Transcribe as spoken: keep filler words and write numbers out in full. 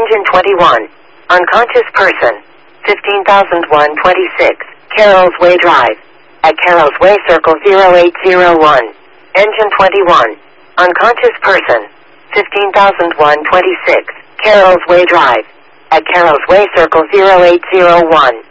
Engine twenty-one. Unconscious person. fifteen thousand one hundred twenty-six. Carroll's Way Drive. At Carroll's Way, circle zero eight zero one. Engine twenty-one. Unconscious person. fifteen thousand one hundred twenty-six. Carroll's Way Drive. At Carroll's Way, circle zero eight zero one.